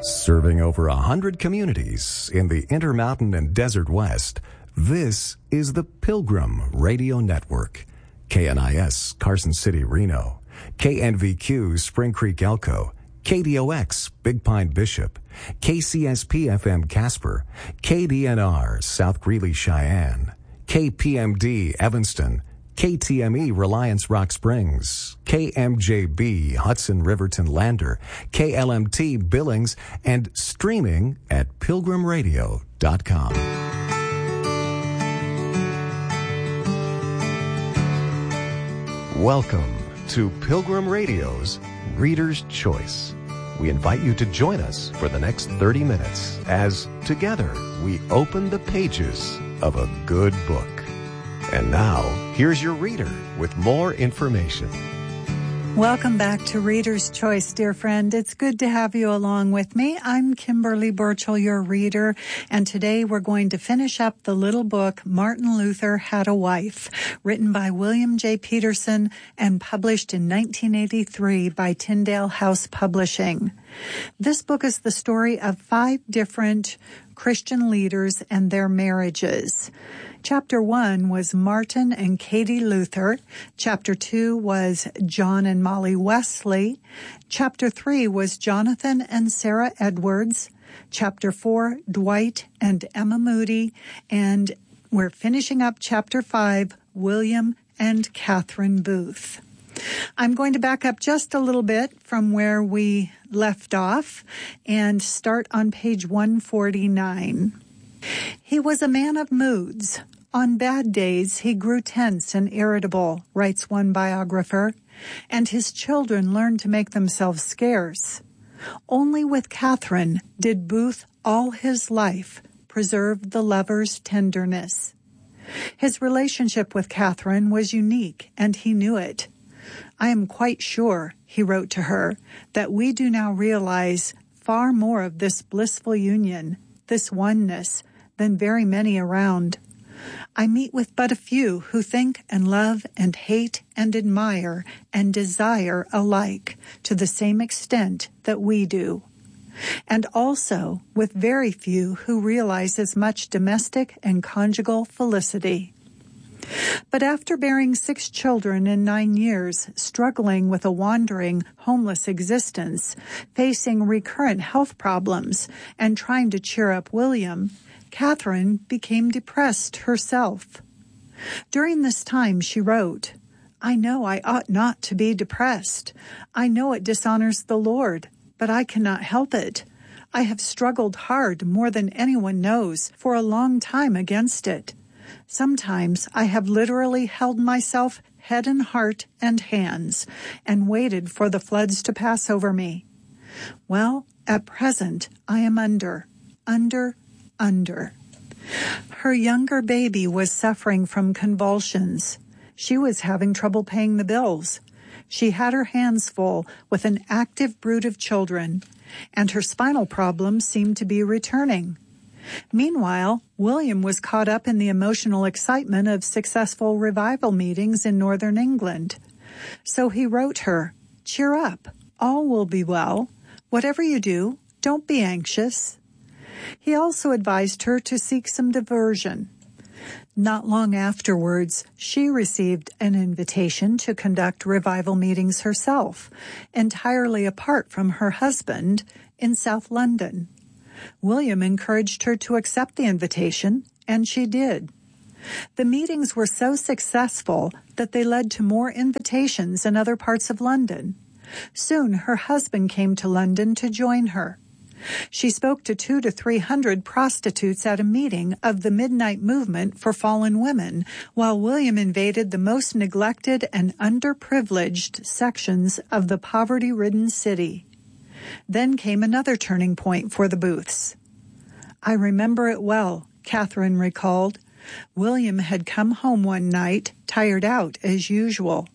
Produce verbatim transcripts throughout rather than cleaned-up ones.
Serving over a hundred communities in the Intermountain and Desert West, this is the Pilgrim Radio Network. K N I S, Carson City, Reno. K N V Q, Spring Creek, Elko. K D O X, Big Pine, Bishop. K C S P F M, Casper. K D N R, South Greeley, Cheyenne. K P M D, Evanston. K T M E, Reliance Rock Springs, K M J B, Hudson Riverton Lander, K L M T Billings, and streaming at pilgrim radio dot com. Welcome to Pilgrim Radio's Reader's Choice. We invite you to join us for the next thirty minutes as together we open the pages of a good book. And now, here's your reader with more information. Welcome back to Reader's Choice, dear friend. It's good to have you along with me. I'm Kimberly Burchell, your reader, and today we're going to finish up the little book, Martin Luther Had a Wife, written by William J. Peterson and published in nineteen eighty-three by Tyndale House Publishing. This book is the story of five different Christian leaders and their marriages. Chapter one was Martin and Katie Luther. Chapter two was John and Molly Wesley. Chapter three was Jonathan and Sarah Edwards. Chapter four, Dwight and Emma Moody. And we're finishing up chapter five, William and Catherine Booth. I'm going to back up just a little bit from where we left off and start on page one forty-nine. He was a man of moods. On bad days, he grew tense and irritable, writes one biographer, and his children learned to make themselves scarce. Only with Catherine did Booth all his life preserve the lover's tenderness. His relationship with Catherine was unique, and he knew it. I am quite sure, he wrote to her, that we do now realize far more of this blissful union, this oneness, than very many around. I meet with but a few who think and love and hate and admire and desire alike to the same extent that we do, and also with very few who realize as much domestic and conjugal felicity. But after bearing six children in nine years, struggling with a wandering, homeless existence, facing recurrent health problems, and trying to cheer up William, Catherine became depressed herself. During this time, she wrote, "I know I ought not to be depressed. I know it dishonors the Lord, but I cannot help it. I have struggled hard, more than anyone knows, for a long time against it. Sometimes I have literally held myself head and heart and hands and waited for the floods to pass over me. Well, at present I am under, under, under." Her younger baby was suffering from convulsions. She was having trouble paying the bills. She had her hands full with an active brood of children, and her spinal problems seemed to be returning. Meanwhile, William was caught up in the emotional excitement of successful revival meetings in northern England. So he wrote her, "Cheer up, all will be well. Whatever you do, don't be anxious." He also advised her to seek some diversion. Not long afterwards, she received an invitation to conduct revival meetings herself, entirely apart from her husband, in South London. William encouraged her to accept the invitation, and she did. The meetings were so successful that they led to more invitations in other parts of London. Soon her husband came to London to join her. She spoke to two to three hundred prostitutes at a meeting of the Midnight Movement for Fallen Women, while William invaded the most neglected and underprivileged sections of the poverty-ridden city. Then came another turning point for the Booths. "I remember it well," Catherine recalled. "William had come home one night, tired out as usual.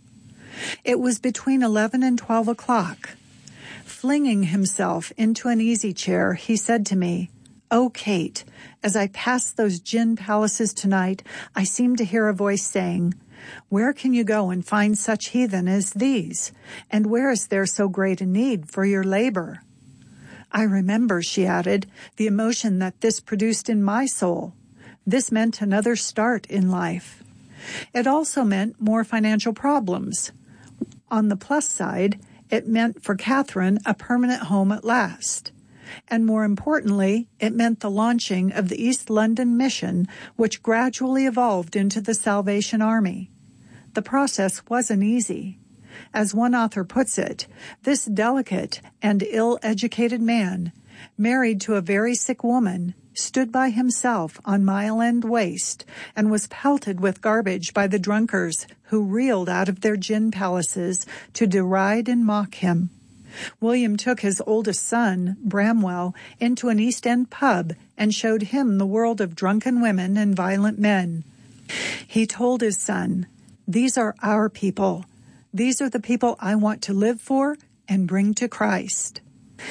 It was between eleven and twelve o'clock. Flinging himself into an easy chair, he said to me, 'Oh, Kate, as I pass those gin palaces tonight, I seem to hear a voice saying, where can you go and find such heathen as these? And where is there so great a need for your labor?' I remember, she added, the emotion that this produced in my soul. This meant another start in life. It also meant more financial problems. On the plus side, it meant for Catherine a permanent home at last. And more importantly, it meant the launching of the East London Mission, which gradually evolved into the Salvation Army. The process wasn't easy. As one author puts it, this delicate and ill-educated man, married to a very sick woman, stood by himself on Mile End Waste and was pelted with garbage by the drunkards who reeled out of their gin palaces to deride and mock him. William took his oldest son, Bramwell, into an East End pub and showed him the world of drunken women and violent men. He told his son, "These are our people. These are the people I want to live for and bring to Christ."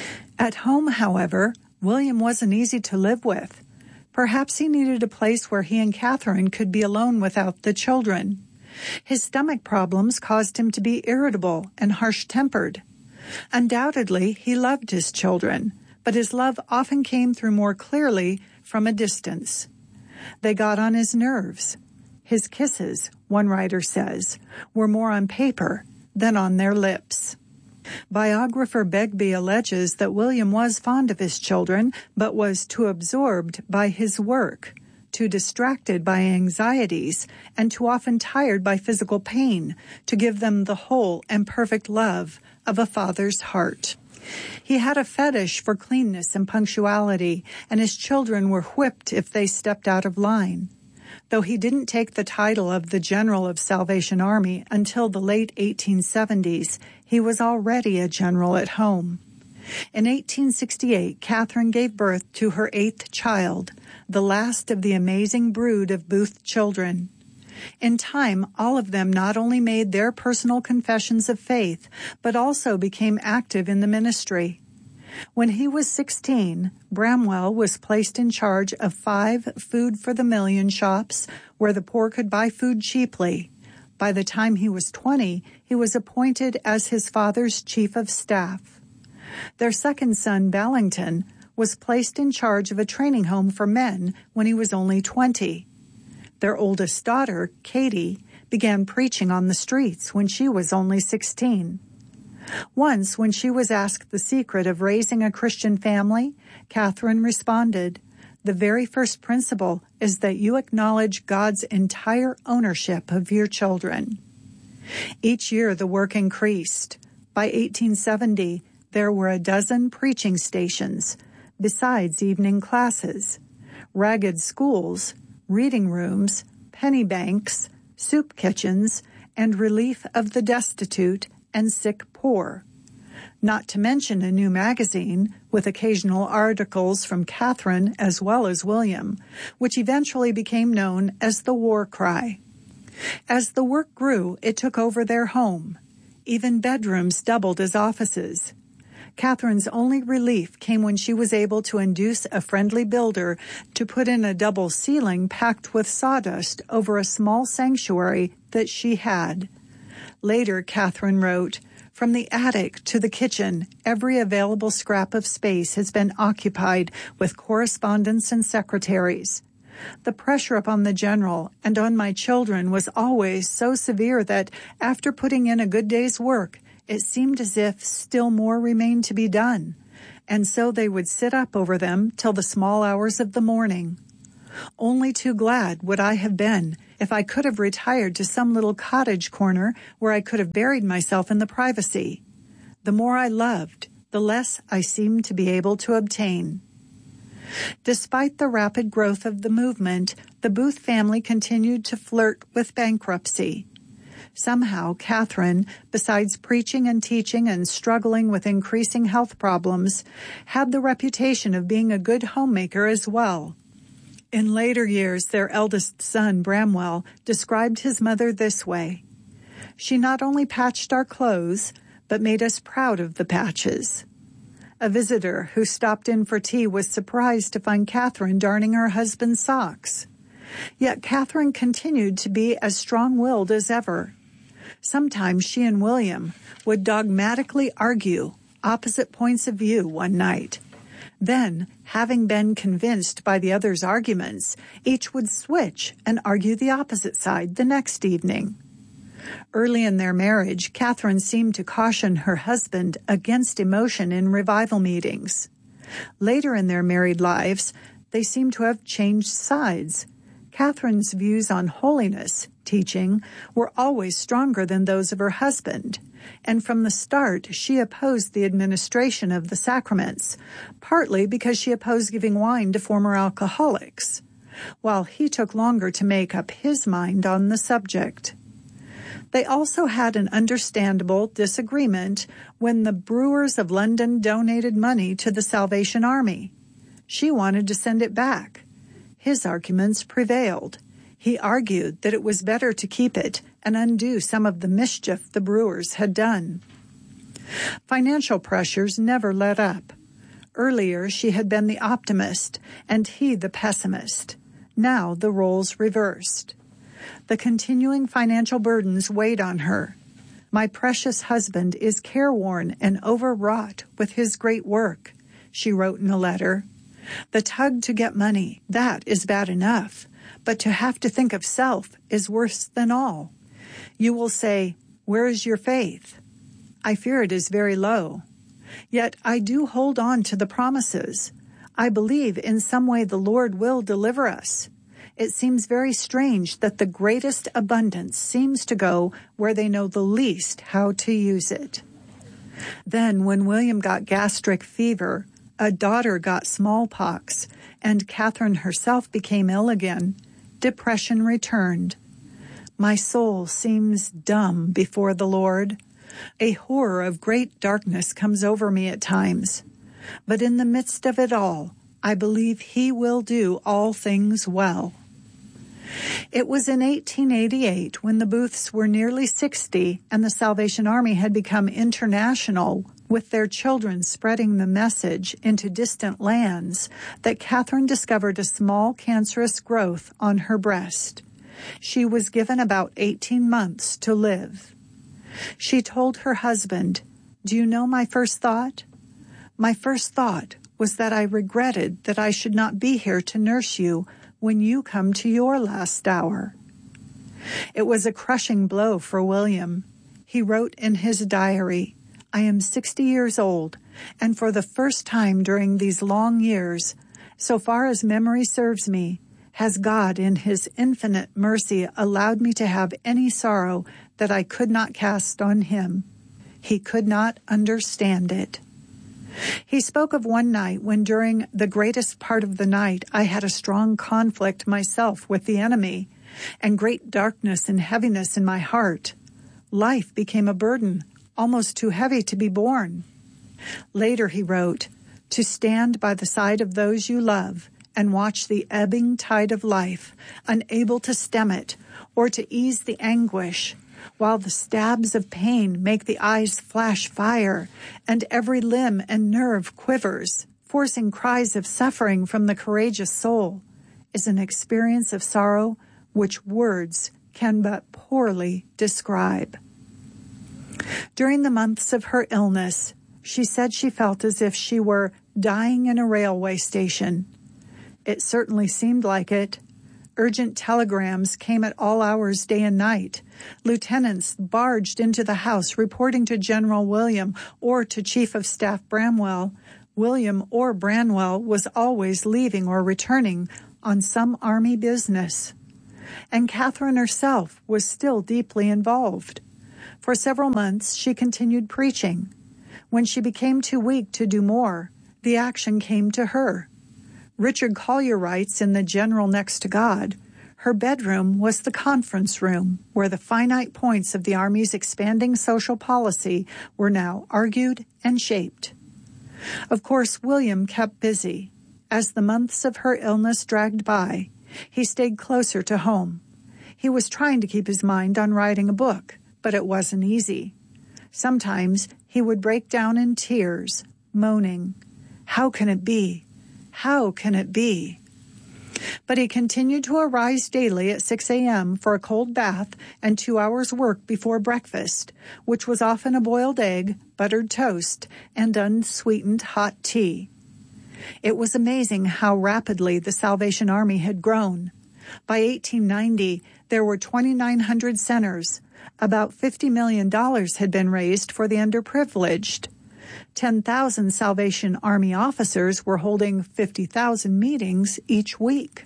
At home, however, William wasn't easy to live with. Perhaps he needed a place where he and Catherine could be alone without the children. His stomach problems caused him to be irritable and harsh-tempered. Undoubtedly, he loved his children, but his love often came through more clearly from a distance. They got on his nerves. His kisses, one writer says, were more on paper than on their lips. Biographer Begbie alleges that William was fond of his children, but was too absorbed by his work, too distracted by anxieties, and too often tired by physical pain to give them the whole and perfect love of a father's heart. He had a fetish for cleanness and punctuality, and his children were whipped if they stepped out of line. Though he didn't take the title of the General of Salvation Army until the late eighteen seventies, he was already a general at home. In eighteen sixty-eight, Catherine gave birth to her eighth child, the last of the amazing brood of Booth children. In time, all of them not only made their personal confessions of faith, but also became active in the ministry. When he was sixteen, Bramwell was placed in charge of five Food for the Million shops where the poor could buy food cheaply. By the time he was twenty, he was appointed as his father's chief of staff. Their second son, Ballington, was placed in charge of a training home for men when he was only twenty. Their oldest daughter, Katie, began preaching on the streets when she was only sixteen. Once, when she was asked the secret of raising a Christian family, Catherine responded, "The very first principle is that you acknowledge God's entire ownership of your children." Each year the work increased. By eighteen seventy, there were a dozen preaching stations, besides evening classes, ragged schools, reading rooms, penny banks, soup kitchens, and relief of the destitute and sick poor. Not to mention a new magazine with occasional articles from Catherine as well as William, which eventually became known as the War Cry. As the work grew, it took over their home. Even bedrooms doubled as offices. Catherine's only relief came when she was able to induce a friendly builder to put in a double ceiling packed with sawdust over a small sanctuary that she had. Later, Catherine wrote, "From the attic to the kitchen, every available scrap of space has been occupied with correspondence and secretaries. The pressure upon the general and on my children was always so severe that, after putting in a good day's work, it seemed as if still more remained to be done, and so they would sit up over them till the small hours of the morning. Only too glad would I have been if I could have retired to some little cottage corner where I could have buried myself in the privacy. The more I loved, the less I seemed to be able to obtain." Despite the rapid growth of the movement, the Booth family continued to flirt with bankruptcy. Somehow, Catherine, besides preaching and teaching and struggling with increasing health problems, had the reputation of being a good homemaker as well. In later years, their eldest son, Bramwell, described his mother this way: "She not only patched our clothes, but made us proud of the patches." A visitor who stopped in for tea was surprised to find Catherine darning her husband's socks. Yet Catherine continued to be as strong-willed as ever. Sometimes she and William would dogmatically argue opposite points of view one night. Then, having been convinced by the other's arguments, each would switch and argue the opposite side the next evening. Early in their marriage, Catherine seemed to caution her husband against emotion in revival meetings. Later in their married lives, they seem to have changed sides. Catherine's views on holiness teaching were always stronger than those of her husband, and from the start she opposed the administration of the sacraments, partly because she opposed giving wine to former alcoholics, while he took longer to make up his mind on the subject. They also had an understandable disagreement when the Brewers of London donated money to the Salvation Army. She wanted to send it back. His arguments prevailed. He argued that it was better to keep it and undo some of the mischief the Brewers had done. Financial pressures never let up. Earlier, she had been the optimist and he the pessimist. Now the roles reversed. The continuing financial burdens weighed on her. My precious husband is careworn and overwrought with his great work, she wrote in a letter. The tug to get money, that is bad enough, but to have to think of self is worse than all. You will say, where is your faith? I fear it is very low. Yet I do hold on to the promises. I believe in some way the Lord will deliver us. It seems very strange that the greatest abundance seems to go where they know the least how to use it. Then, when William got gastric fever, a daughter got smallpox, and Catherine herself became ill again, depression returned. My soul seems dumb before the Lord. A horror of great darkness comes over me at times. But in the midst of it all, I believe He will do all things well. It was in eighteen eighty-eight, when the Booths were nearly sixty and the Salvation Army had become international, with their children spreading the message into distant lands, that Catherine discovered a small cancerous growth on her breast. She was given about eighteen months to live. She told her husband, "Do you know my first thought? My first thought was that I regretted that I should not be here to nurse you when you come to your last hour." It was a crushing blow for William. He wrote in his diary, "I am sixty years old, and for the first time during these long years, so far as memory serves me, has God in His infinite mercy allowed me to have any sorrow that I could not cast on Him. He could not understand it." He spoke of one night when during the greatest part of the night I had a strong conflict myself with the enemy, and great darkness and heaviness in my heart. Life became a burden, almost too heavy to be borne. Later he wrote, "To stand by the side of those you love and watch the ebbing tide of life, unable to stem it or to ease the anguish, while the stabs of pain make the eyes flash fire and every limb and nerve quivers, forcing cries of suffering from the courageous soul, is an experience of sorrow which words can but poorly describe." During the months of her illness, she said she felt as if she were dying in a railway station. It certainly seemed like it. Urgent telegrams came at all hours, day and night. Lieutenants barged into the house reporting to General William or to Chief of Staff Bramwell. William or Branwell was always leaving or returning on some army business. And Catherine herself was still deeply involved. For several months she continued preaching. When she became too weak to do more, the action came to her. Richard Collier writes in The General Next to God, her bedroom was the conference room where the finite points of the Army's expanding social policy were now argued and shaped. Of course, William kept busy. As the months of her illness dragged by, he stayed closer to home. He was trying to keep his mind on writing a book, but it wasn't easy. Sometimes he would break down in tears, moaning, "How can it be? How can it be?" But he continued to arise daily at six a.m. for a cold bath and two hours' work before breakfast, which was often a boiled egg, buttered toast, and unsweetened hot tea. It was amazing how rapidly the Salvation Army had grown. By eighteen ninety, there were twenty-nine hundred centers. About fifty million dollars had been raised for the underprivileged. ten thousand Salvation Army officers were holding fifty thousand meetings each week.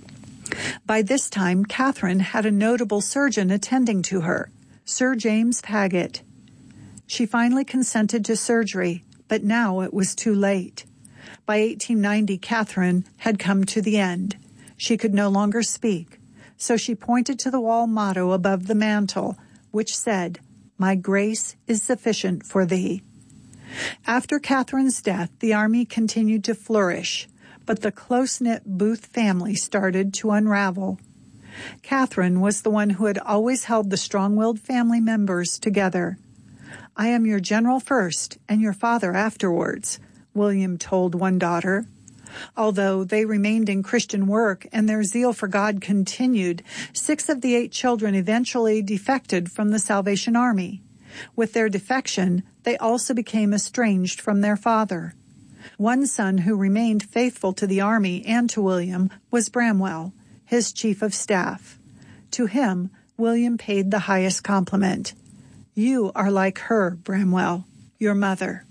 By this time, Catherine had a notable surgeon attending to her, Sir James Paget. She finally consented to surgery, but now it was too late. By eighteen ninety, Catherine had come to the end. She could no longer speak, so she pointed to the wall motto above the mantel, which said, "My grace is sufficient for thee." After Catherine's death, the Army continued to flourish, but the close-knit Booth family started to unravel. Catherine was the one who had always held the strong-willed family members together. "I am your general first and your father afterwards," William told one daughter. Although they remained in Christian work and their zeal for God continued, six of the eight children eventually defected from the Salvation Army. With their defection, they also became estranged from their father. One son who remained faithful to the Army and to William was Bramwell, his chief of staff. To him, William paid the highest compliment. "You are like her, Bramwell, your mother."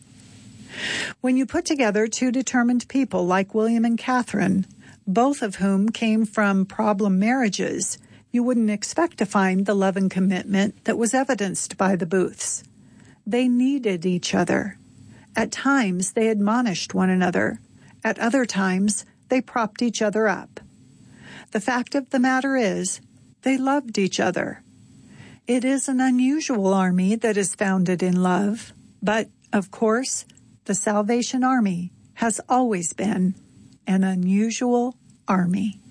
When you put together two determined people like William and Catherine, both of whom came from problem marriages, you wouldn't expect to find the love and commitment that was evidenced by the Booths. They needed each other. At times, they admonished one another. At other times, they propped each other up. The fact of the matter is, they loved each other. It is an unusual army that is founded in love, but, of course, the Salvation Army has always been an unusual army.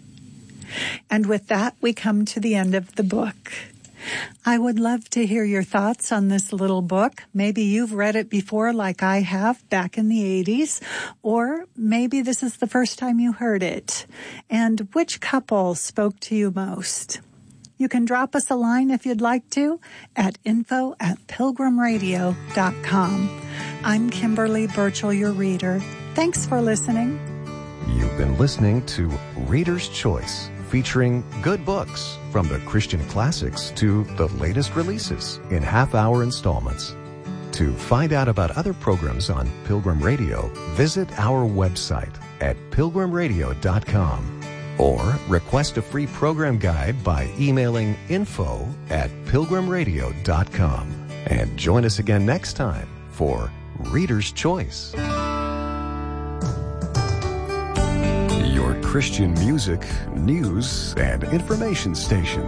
And with that, we come to the end of the book. I would love to hear your thoughts on this little book. Maybe you've read it before like I have back in the eighties, or maybe this is the first time you heard it. And which couple spoke to you most? You can drop us a line if you'd like to at info at pilgrim radio dot com. I'm Kimberly Burchell, your reader. Thanks for listening. You've been listening to Reader's Choice, featuring good books from the Christian classics to the latest releases in half-hour installments. To find out about other programs on Pilgrim Radio, visit our website at pilgrim radio dot com or request a free program guide by emailing info at pilgrim radio dot com. And join us again next time for Reader's Choice. Your Christian music, news, and information station.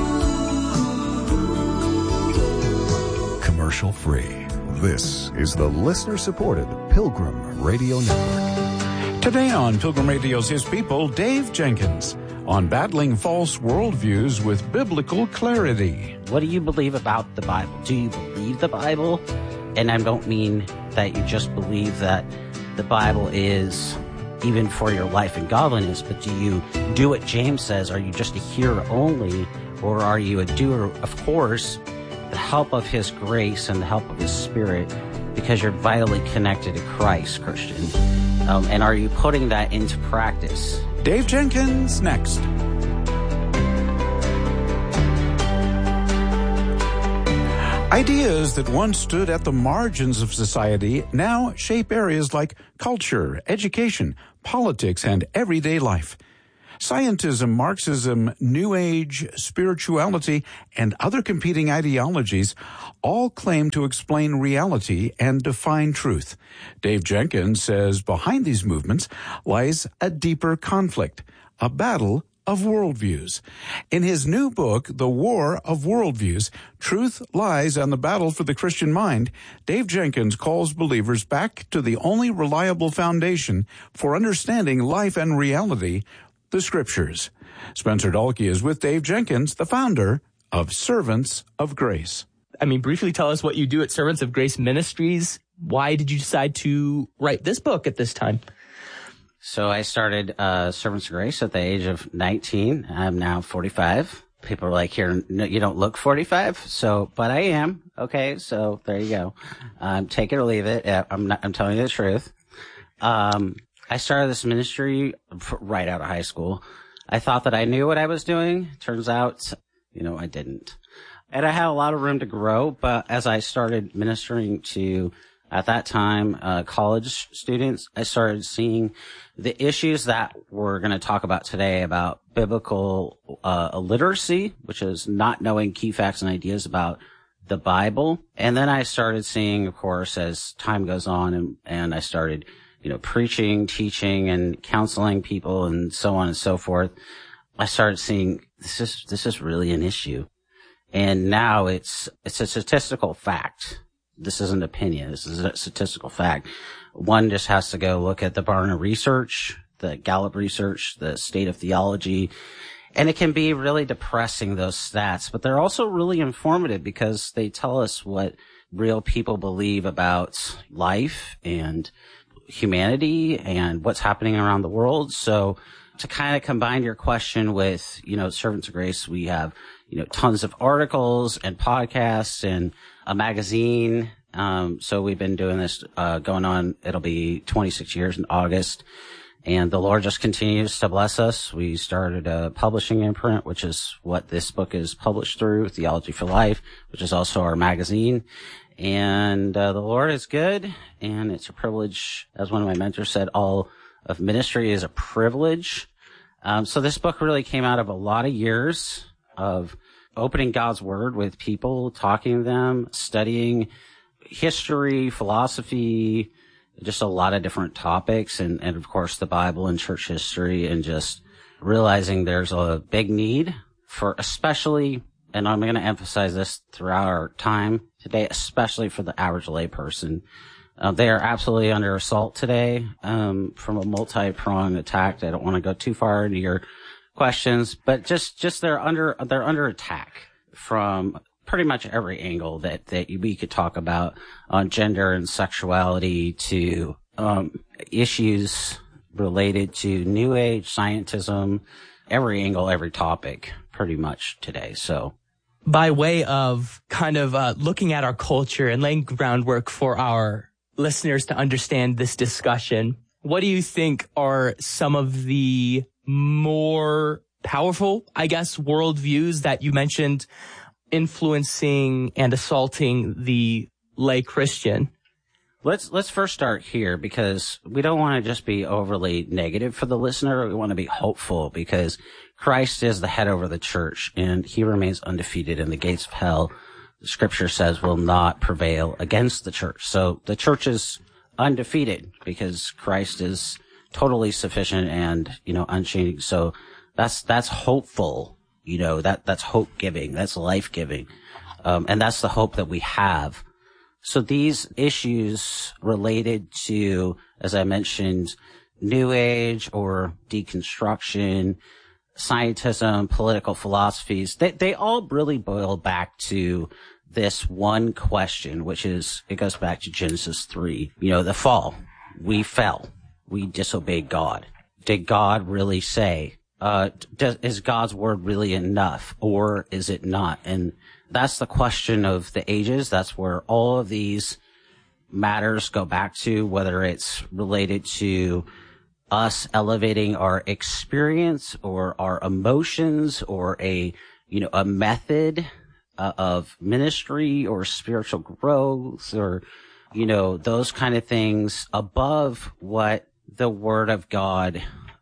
Commercial free. This is the listener-supported Pilgrim Radio Network. Today on Pilgrim Radio's His People, Dave Jenkins on battling false worldviews with biblical clarity. What do you believe about the Bible? Do you believe the Bible? And I don't mean that you just believe that the Bible is even for your life and godliness, but do you do what James says? Are you just a hearer only, or are you a doer? Of course, the help of His grace and the help of His Spirit, because you're vitally connected to Christ, Christian. Um, and are you putting that into practice? Dave Jenkins, next. Ideas that once stood at the margins of society now shape areas like culture, education, politics, and everyday life. Scientism, Marxism, New Age, spirituality, and other competing ideologies all claim to explain reality and define truth. Dave Jenkins says behind these movements lies a deeper conflict, a battle of worldviews. In his new book, The War of Worldviews, Truth, Lies, and the Battle for the Christian Mind, Dave Jenkins calls believers back to the only reliable foundation for understanding life and reality, the Scriptures. Spencer Dalkey is with Dave Jenkins, the founder of Servants of Grace. I mean, briefly tell us what you do at Servants of Grace Ministries. Why did you decide to write this book at this time? So I started uh, Servants of Grace at the age of nineteen. I'm now forty-five. People are like, here, no, you don't look forty-five. So, but I am. Okay, so there you go. Um, take it or leave it. I'm not, I'm telling you the truth. Um, I started this ministry right out of high school. I thought that I knew what I was doing. Turns out, you know, I didn't. And I had a lot of room to grow, but as I started ministering to, at that time, uh, college students, I started seeing the issues that we're going to talk about today about biblical uh, illiteracy, which is not knowing key facts and ideas about the Bible. And then I started seeing, of course, as time goes on, and, and I started, you know, preaching, teaching, and counseling people, and so on and so forth. I started seeing this is this is really an issue. And now it's, it's a statistical fact. This isn't opinion. This is a statistical fact. One just has to go look at the Barna research, the Gallup research, the State of Theology, and it can be really depressing, those stats, but they're also really informative because they tell us what real people believe about life and humanity and what's happening around the world. So to kind of combine your question with, you know, Servants of Grace, we have, you know, tons of articles and podcasts and a magazine. Um, so we've been doing this, uh, going on, it'll be twenty-six years in August. And the Lord just continues to bless us. We started a publishing imprint, which is what this book is published through, Theology for Life, which is also our magazine. And, uh, the Lord is good. And it's a privilege. As one of my mentors said, all of ministry is a privilege. Um, so this book really came out of a lot of years of opening God's Word with people, talking to them, studying history, philosophy, just a lot of different topics, and, and of course the Bible and church history, and just realizing there's a big need for, especially, and I'm going to emphasize this throughout our time today, especially for the average layperson. Uh, they are absolutely under assault today um, from a multi-pronged attack. I don't want to go too far into your questions, but just, just they're under, they're under attack from pretty much every angle that, that we could talk about, on gender and sexuality to, um, issues related to New Age, scientism, every angle, every topic pretty much today. So by way of kind of, uh, looking at our culture and laying groundwork for our listeners to understand this discussion, what do you think are some of the more powerful, I guess, worldviews that you mentioned influencing and assaulting the lay Christian? Let's, let's first start here, because we don't want to just be overly negative for the listener. We want to be hopeful, because Christ is the head over the church, and he remains undefeated, and the gates of hell, the scripture says, will not prevail against the church. So the church is undefeated because Christ is totally sufficient and, you know, unchanging. So that's, that's hopeful, you know, that, that's hope giving, that's life giving. Um, and that's the hope that we have. So these issues related to, as I mentioned, New Age or deconstruction, scientism, political philosophies, they, they all really boil back to this one question, which is, it goes back to Genesis three, you know, the fall. We fell. We disobeyed God. Did God really say, uh, does, is God's word really enough, or is it not? And that's the question of the ages. That's where all of these matters go back to, whether it's related to us elevating our experience or our emotions or a, you know, a method uh, of ministry or spiritual growth, or, you know, those kind of things above what the Word of God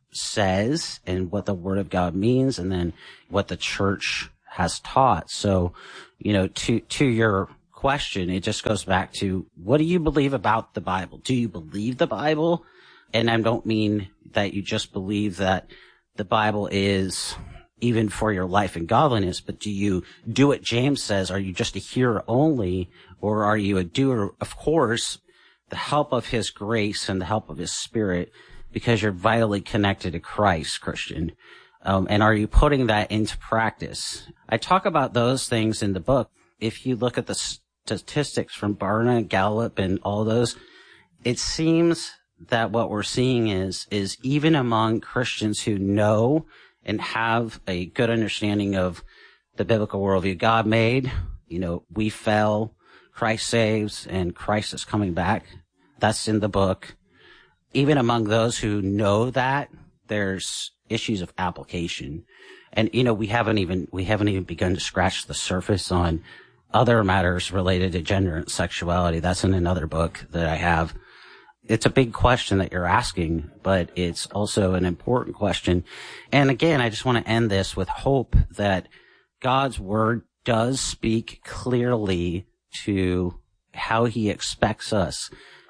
says and what the Word of God means, and then what the church has taught. So, you know, to, to your question, it just goes back to, what do you believe about the Bible? Do you believe the Bible? And I don't mean that you just believe that the Bible is even for your life and godliness, but do you do what James says? Are you just a hearer only, or are you a doer? Of course, the help of his grace and the help of his Spirit, because you're vitally connected to Christ, Christian. Um, and are you putting that into practice? I talk about those things in the book. If you look at the statistics from Barna, Gallup, and all those, it seems that what we're seeing is, is even among Christians who know and have a good understanding of the biblical worldview God made, you know, we fell, Christ saves, and Christ is coming back. That's in the book. even among those who know that, there's issues of application. And, you know, we haven't even, we haven't even begun to scratch the surface on other matters related to gender and sexuality. That's in another book that I have. It's a big question that you're asking, but it's also an important question. And again, I just want to end this with hope that God's word does speak clearly to how he expects us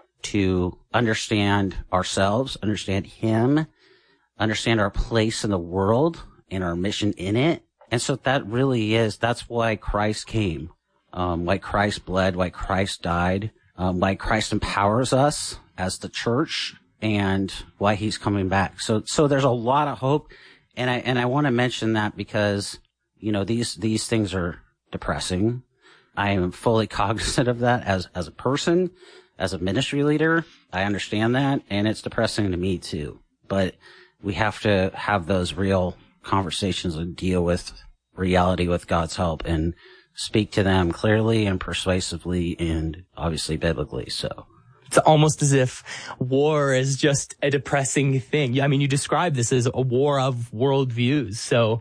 to understand ourselves, understand him, understand our place in the world and our mission in it. And so that really is, that's why Christ came, um, why Christ bled, why Christ died, um, why Christ empowers us as the church, and why he's coming back. So, so there's a lot of hope. And I, and I want to mention that because, you know, these, these things are depressing. I am fully cognizant of that as, as a person, as a ministry leader. I understand that, and it's depressing to me too. But we have to have those real conversations and deal with reality with God's help and speak to them clearly and persuasively and obviously biblically. So it's almost as if war is just a depressing thing. I mean, you describe this as a war of worldviews. So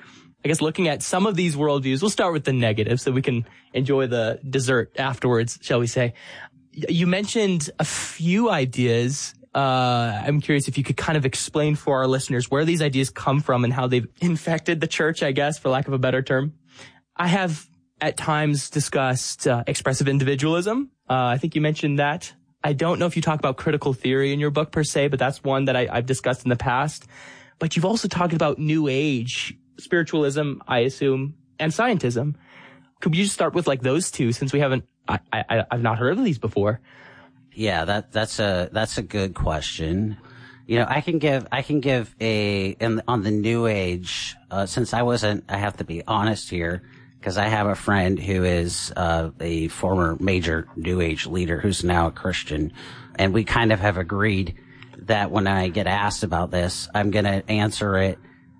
I guess looking at some of these worldviews, we'll start with the negative so we can enjoy the dessert afterwards, shall we say. You mentioned a few ideas. Uh, I'm curious if you could kind of explain for our listeners where these ideas come from and how they've infected the church, I guess, for lack of a better term. I have at times discussed uh, expressive individualism. Uh, I think you mentioned that. I don't know if you talk about critical theory in your book per se, but that's one that I, I've discussed in the past. But you've also talked about New Age, spiritualism, I assume, and scientism. Could you just start with like those two, since we haven't, I, I, I've not heard of these before? Yeah, that, that's a, that's a good question. You know, I can give, I can give a, in, on the New Age, uh, since I wasn't, I have to be honest here, because I have a friend who is, uh, a former major New Age leader who's now a Christian. And we kind of have agreed that when I get asked about this, I'm going to answer it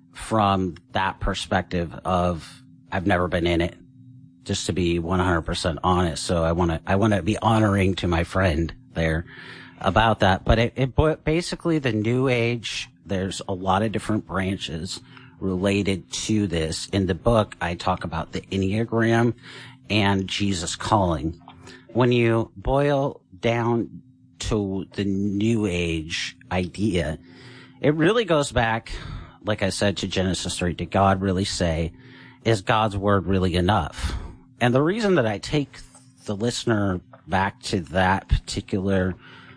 from that perspective of, I've never been in it, just to be one hundred percent honest. So I want to, I want to be honoring to my friend there about that. But it, it basically the New Age, there's a lot of different branches related to this. In the book, I talk about the Enneagram and Jesus calling. When you boil down to the New Age idea, it really goes back, like I said, to Genesis three. Did God really say, is God's word really enough? And the reason that I take the listener back to that particular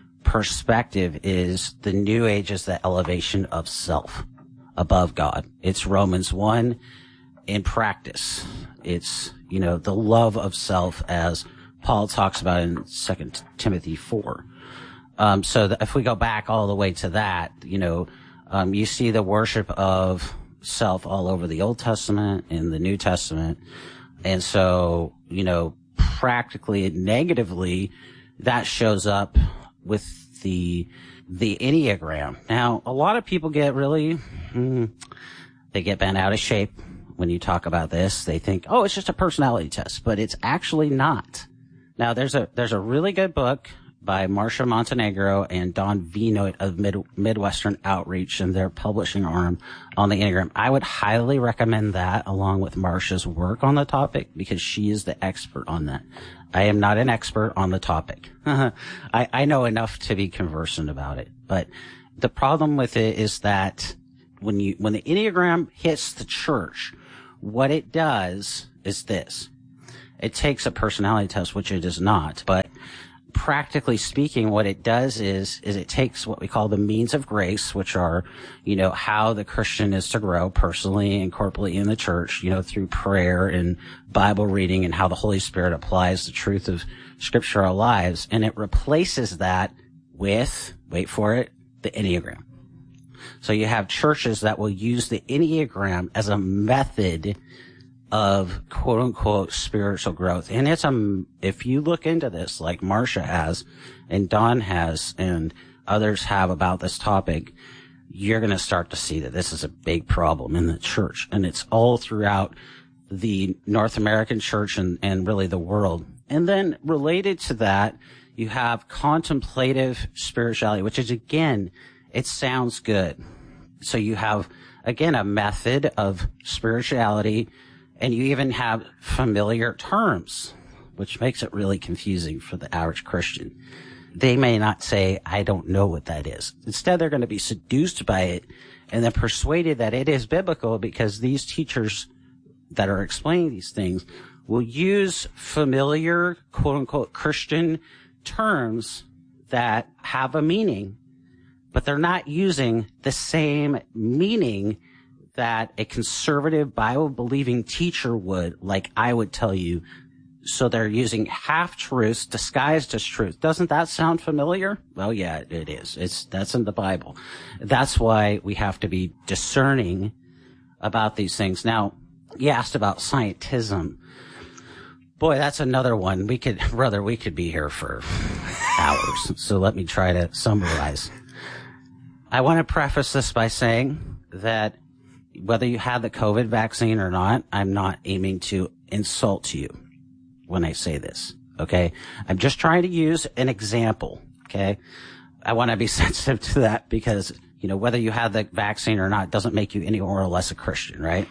perspective is the New Age is the elevation of self above God. It's Romans one in practice. It's, you know, the love of self, as Paul talks about in Second Timothy four. Um, so that if we go back all the way to that, you know, um, you see the worship of self all over the Old Testament and the New Testament. And so, you know, practically and negatively, that shows up with the, the Enneagram. Now, a lot of people get really, hmm, they get bent out of shape when you talk about this. They think, oh, it's just a personality test, but it's actually not. Now, there's a, there's a really good book by Marcia Montenegro and Don Vinoit of Mid, Midwestern Outreach and their publishing arm on the Enneagram. I would highly recommend that along with Marcia's work on the topic because she is the expert on that. I am not an expert on the topic. I, I know enough to be conversant about it, but the problem with it is that when you, when the Enneagram hits the church, what it does is this. It takes a personality test, which it is not, but practically speaking, what it does is, is it takes what we call the means of grace, which are, you know, how the Christian is to grow personally and corporately in the church, you know, through prayer and Bible reading and how the Holy Spirit applies the truth of Scripture to our lives. And it replaces that with, wait for it, the Enneagram. So you have churches that will use the Enneagram as a method of quote unquote spiritual growth. And it's a, if you look into this like Marcia has and Don has and others have about this topic, you're going to start to see that this is a big problem in the church. And it's all throughout the North American church and, and really the world. And then related to that You have contemplative spirituality, which is, again, it sounds good. So you have, again, a method of spirituality, and you even have familiar terms, which makes it really confusing for the average Christian. They may not say, I don't know what that is. Instead, they're going to be seduced by it and then persuaded that it is biblical, because these teachers that are explaining these things will use familiar, quote unquote, Christian terms that have a meaning, but they're not using the same meaning that a conservative Bible-believing teacher would, like I would tell you. So they're using half-truths disguised as truth. Doesn't that sound familiar? Well, yeah, it is. It's, that's in the Bible. That's why we have to be discerning about these things. Now, you asked about scientism. Boy, that's another one. We could, brother, we could be here for hours. So let me try to summarize. I want to preface this by saying that whether you have the COVID vaccine or not, I'm not aiming to insult you when I say this, okay? I'm just trying to use an example, okay? I want to be sensitive to that because, you know, whether you have the vaccine or not doesn't make you any more or less a Christian, right?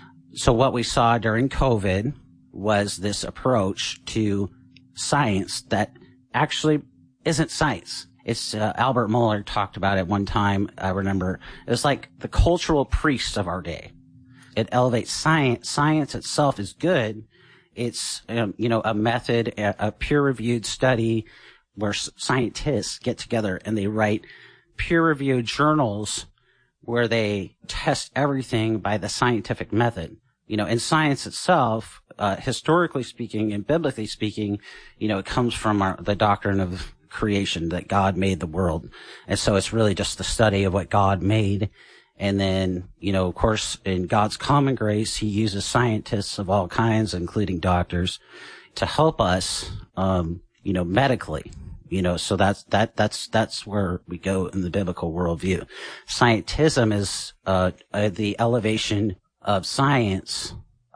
So what we saw during COVID was this approach to science that actually isn't science. It's, uh, Albert Mohler talked about it one time, I remember. It was like the cultural priest of our day. It elevates science. Science itself is good. It's, um, you know, a method, a, a peer-reviewed study where s- scientists get together and they write peer-reviewed journals where they test everything by the scientific method. You know, in science itself, uh, historically speaking and biblically speaking, you know, it comes from our, the doctrine of creation, that God made the world. And so it's really just the study of what God made. And then, you know, of course, in God's common grace, he uses scientists of all kinds, including doctors, to help us, um, you know, medically, you know, so that's, that, that's, that's where we go in the biblical worldview. Scientism is, uh, uh the elevation of science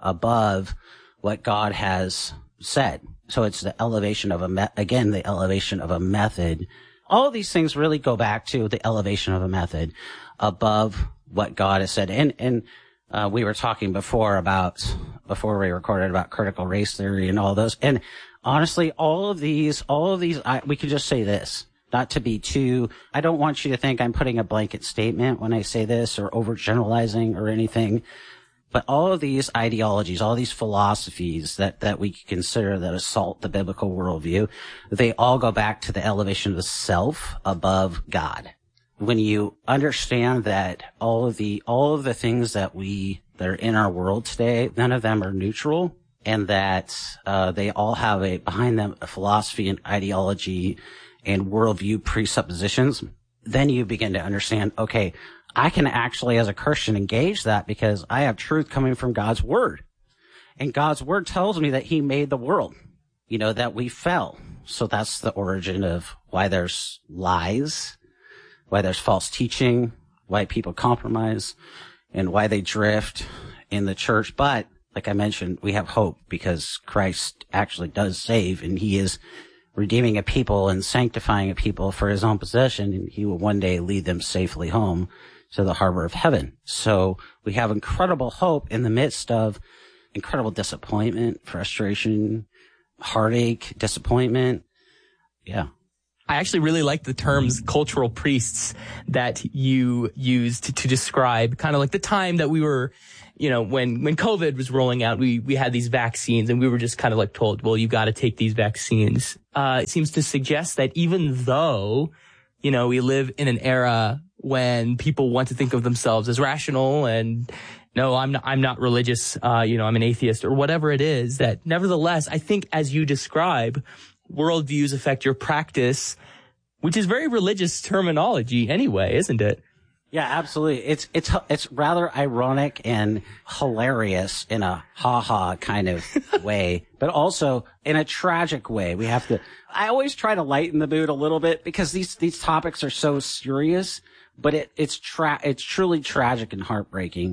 above what God has said. So it's the elevation of a, me- again, the elevation of a method. All of these things really go back to the elevation of a method above what God has said. And, and, uh, we were talking before about, before we recorded about critical race theory and all those. And honestly, all of these, all of these, I, we could just say this, not to be too, I don't want you to think I'm putting a blanket statement when I say this or overgeneralizing or anything. But all of these ideologies, all these philosophies that, that we consider that assault the biblical worldview, they all go back to the elevation of the self above God. When you understand that all of the, all of the things that we, that are in our world today, none of them are neutral, and that, uh, they all have a, behind them, a philosophy and ideology and worldview presuppositions, then you begin to understand, okay, I can actually, as a Christian, engage that because I have truth coming from God's word. And God's word tells me that he made the world, you know, that we fell. So that's the origin of why there's lies, why there's false teaching, why people compromise, and why they drift in the church. But like I mentioned, we have hope because Christ actually does save, and he is redeeming a people and sanctifying a people for his own possession, and he will one day lead them safely home to the harbor of heaven. So we have incredible hope in the midst of incredible disappointment, frustration, heartache, disappointment. Yeah. I actually really like the terms cultural priests that you used to, to describe kind of like the time that we were, you know, when, when COVID was rolling out, we, we had these vaccines and we were just kind of like told, well, you got to take these vaccines. Uh, it seems to suggest that even though, you know, we live in an era when people want to think of themselves as rational and no, I'm not, I'm not religious, uh, you know, I'm an atheist or whatever it is, that nevertheless, I think as you describe, worldviews affect your practice, which is very religious terminology anyway, isn't it? Yeah, absolutely. It's, it's, it's rather ironic and hilarious in a ha-ha kind of way, but also in a tragic way. We have to, I always try to lighten the mood a little bit because these, these topics are so serious, but it, it's tra, it's truly tragic and heartbreaking.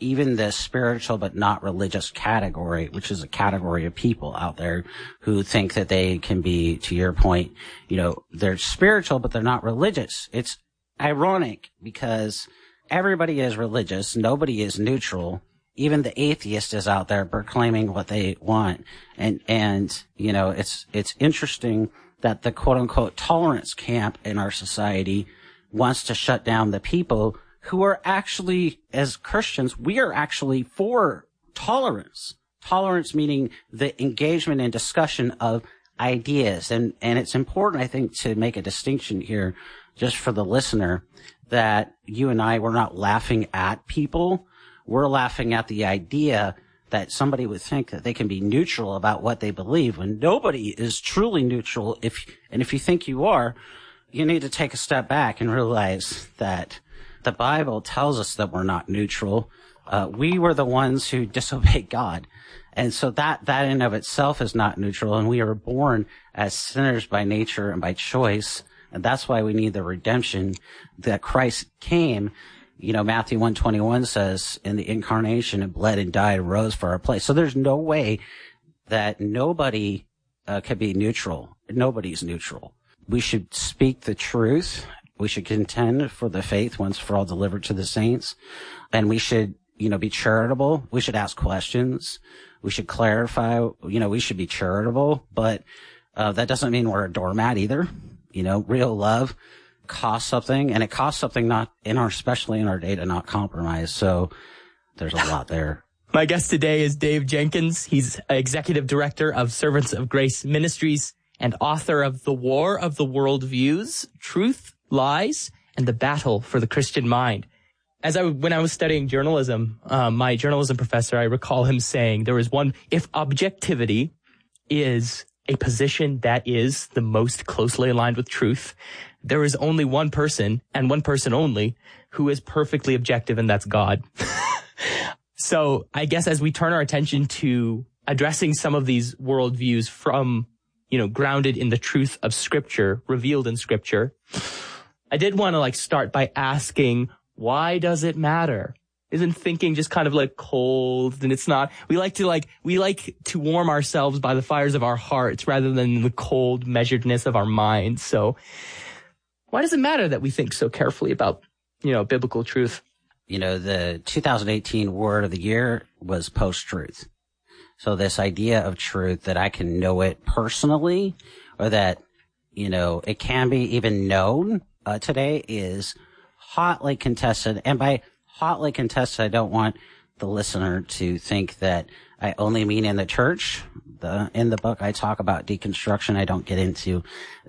even the spiritual but not religious category, which is a category of people out there who think that they can be, to your point, you know, they're spiritual but they're not religious. It's ironic because everybody is religious. Nobody is neutral. Even the atheist is out there proclaiming what they want. And, and, you know, it's, it's interesting that the quote unquote tolerance camp in our society wants to shut down the people who are actually, as Christians, we are actually for tolerance. Tolerance meaning the engagement and discussion of ideas. And, and it's important, I think, to make a distinction here, just for the listener, that you and I, we're not laughing at people. We're laughing at the idea that somebody would think that they can be neutral about what they believe when nobody is truly neutral. If, and if you think you are, you need to take a step back and realize that the Bible tells us that we're not neutral. Uh, we were the ones who disobeyed God. And so that, that in of itself is not neutral. And we are born as sinners by nature and by choice. And that's why we need the redemption that Christ came. You know, Matthew one twenty-one says in the incarnation and bled and died and rose for our place. So there's no way that nobody uh, can be neutral. Nobody's neutral. We should speak the truth. We should contend for the faith once for all delivered to the saints. And we should, you know, be charitable. We should ask questions. We should clarify, you know, we should be charitable, but uh, that doesn't mean we're a doormat either. You know, real love costs something, and it costs something not in our, especially in our day, to not compromise. So there's a lot there. My guest today is Dave Jenkins. He's Executive Director of Servants of Grace Ministries and author of The War of the Worldviews, Truth, Lies, and the Battle for the Christian Mind. As I, when I was studying journalism, um, my journalism professor, I recall him saying there was one, if objectivity is a position that is the most closely aligned with truth, there is only one person, and one person only, who is perfectly objective, and that's God. So I guess as we turn our attention to addressing some of these worldviews from, you know, grounded in the truth of Scripture, revealed in Scripture, I did want to like start by asking, why does it matter? Isn't thinking just kind of like cold? And it's not, we like to like, we like to warm ourselves by the fires of our hearts rather than the cold measuredness of our minds. So why does it matter that we think so carefully about, you know, biblical truth? You know, the two thousand eighteen word of the year was post-truth. So this idea of truth, that I can know it personally, or that, you know, it can be even known uh, today, is hotly contested. And by hotly contested, I don't want the listener to think that I only mean in the church. The, in the book, I talk about deconstruction. I don't get into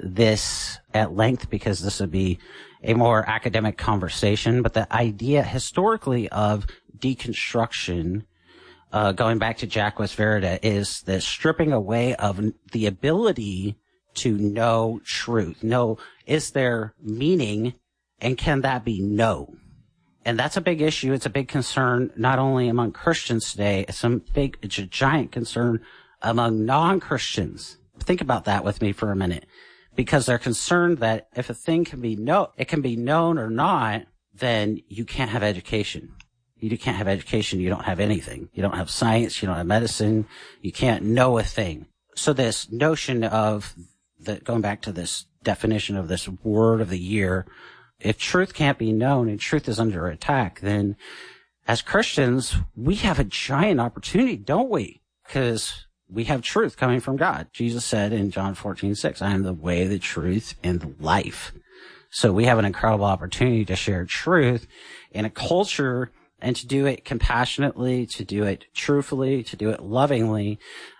this at length because this would be a more academic conversation. But the idea historically of deconstruction, uh, going back to Jacques Derrida, is the stripping away of the ability to know truth. Know, is there meaning, and can that be known? And that's a big issue. It's a big concern, not only among Christians today. It's a big, it's a giant concern among non-Christians. Think about that with me for a minute, because they're concerned that if a thing can be known, it can be known or not, then you can't have education. You can't have education. You don't have anything. You don't have science. You don't have medicine. You can't know a thing. So this notion of the, going back to this definition of this word of the year, if truth can't be known and truth is under attack, then as Christians, we have a giant opportunity, don't we? Because we have truth coming from God. Jesus said in John fourteen six, I am the way, the truth, and the life. So we have an incredible opportunity to share truth in a culture, and to do it compassionately, to do it truthfully, to do it lovingly.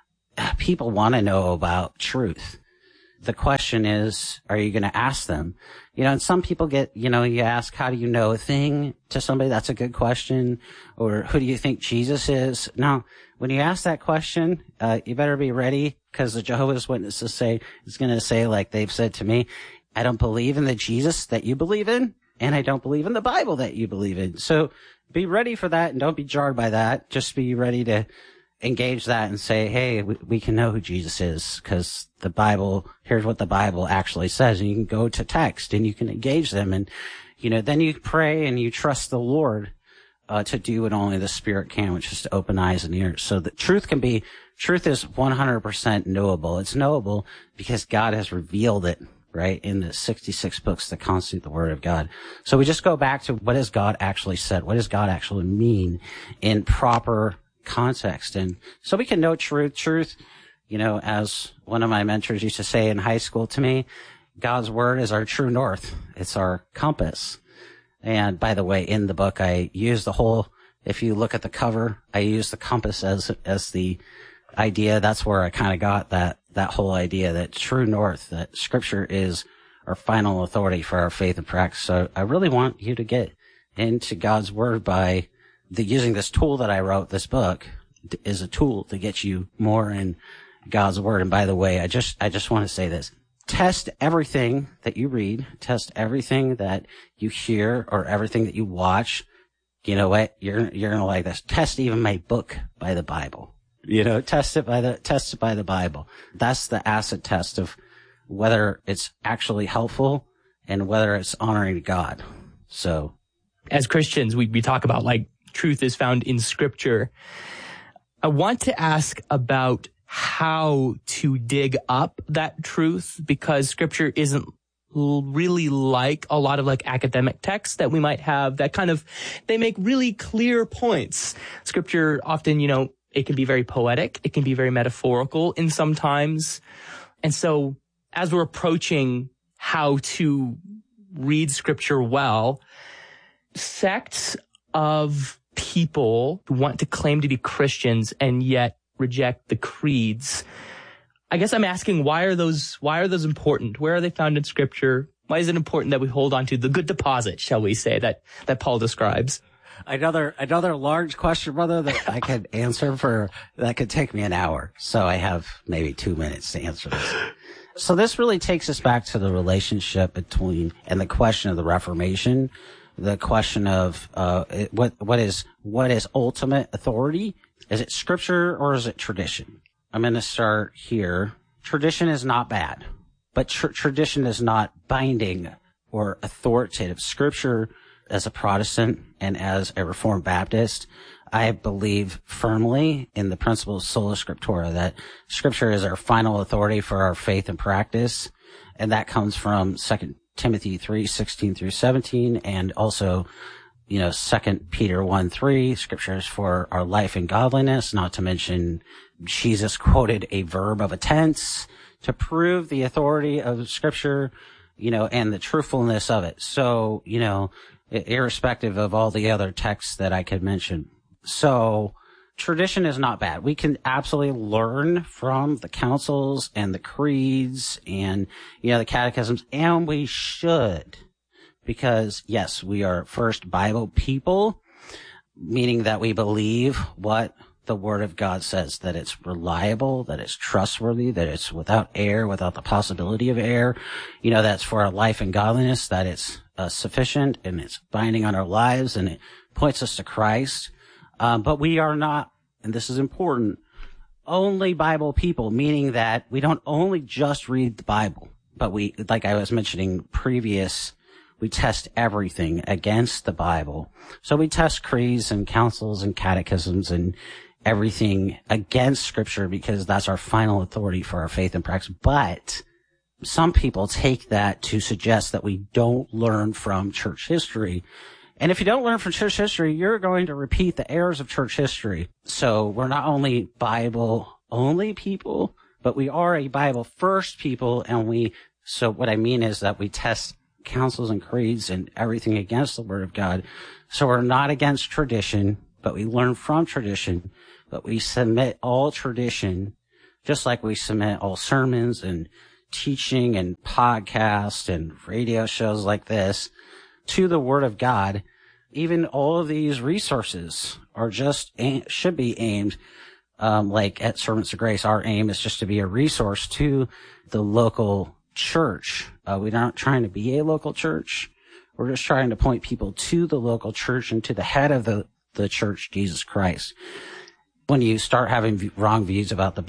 People want to know about truth. The question is, are you going to ask them? You know, and some people get, you know, you ask, how do you know a thing to somebody? That's a good question. Or who do you think Jesus is? Now, when you ask that question, uh, you better be ready, because the Jehovah's Witnesses say, it's going to say, like they've said to me, I don't believe in the Jesus that you believe in, and I don't believe in the Bible that you believe in. So be ready for that, and don't be jarred by that. Just be ready to engage that and say, hey, we, we can know who Jesus is, because the Bible, here's what the Bible actually says. And you can go to text and you can engage them, and, you know, then you pray and you trust the Lord uh, to do what only the Spirit can, which is to open eyes and ears. So the truth can be, truth is one hundred percent knowable. It's knowable because God has revealed it, right, in the sixty-six books that constitute the Word of God. So we just go back to what has God actually said? What does God actually mean in proper context? And so we can know truth. Truth, you know, as one of my mentors used to say in high school to me, God's Word is our true north. It's our compass. And by the way, in the book, I use the whole, if you look at the cover, I use the compass as, as the idea. That's where I kind of got that, that whole idea that true north, that Scripture is our final authority for our faith and practice. So I really want you to get into God's Word by the, using this tool that I wrote. This book is a tool to get you more in God's Word. And by the way, I just, I just want to say this. Test everything that you read, test everything that you hear or everything that you watch. You know what? You're, you're going to like this. Test even my book by the Bible. You know, test it by the, test it by the Bible. That's the acid test of whether it's actually helpful and whether it's honoring to God. So as Christians, we, we talk about like truth is found in Scripture. I want to ask about how to dig up that truth, because Scripture isn't really like a lot of like academic texts that we might have that kind of, they make really clear points. Scripture often, you know, it can be very poetic. It can be very metaphorical in some times. And so as we're approaching how to read Scripture well, sects of people who want to claim to be Christians and yet reject the creeds. I guess I'm asking, why are those, why are those important? Where are they found in Scripture? Why is it important that we hold on to the good deposit, shall we say, that, that Paul describes? Another, another large question, brother, that I could answer for, that could take me an hour. So I have maybe two minutes to answer this. So this really takes us back to the relationship between, and the question of the Reformation, the question of, uh, what, what is, what is ultimate authority? Is it Scripture or is it tradition? I'm going to start here. Tradition is not bad, but tr- tradition is not binding or authoritative. Scripture, as a Protestant and as a Reformed Baptist, I believe firmly in the principle of sola scriptura, that Scripture is our final authority for our faith and practice. And that comes from Second Timothy three sixteen through seventeen, and also, you know, Second Peter one three, Scripture is for our life and godliness, not to mention Jesus quoted a verb of a tense to prove the authority of Scripture, you know, and the truthfulness of it. So, you know, irrespective of all the other texts that I could mention. So tradition is not bad. We can absolutely learn from the councils and the creeds and, you know, the catechisms, and we should. Because, yes, we are first Bible people, meaning that we believe what the Word of God says, that it's reliable, that it's trustworthy, that it's without error, without the possibility of error, you know, that's for our life and godliness, that it's uh, sufficient and it's binding on our lives and it points us to Christ. Um, but we are not, and this is important, only Bible people, meaning that we don't only just read the Bible, but we, like I was mentioning previous, we test everything against the Bible. So we test creeds and councils and catechisms and everything against Scripture because that's our final authority for our faith and practice. But some people take that to suggest that we don't learn from church history. And if you don't learn from church history, you're going to repeat the errors of church history. So we're not only Bible-only people, but we are a Bible-first people. And we, so what I mean is that we test councils and creeds and everything against the Word of God. So we're not against tradition, but we learn from tradition, but we submit all tradition, just like we submit all sermons and teaching and podcasts and radio shows like this to the Word of God. Even all of these resources are just, should be aimed, um, like at Servants of Grace. Our aim is just to be a resource to the local church. Uh, we're not trying to be a local church. We're just trying to point people to the local church and to the head of the, the church, Jesus Christ. When you start having wrong views about the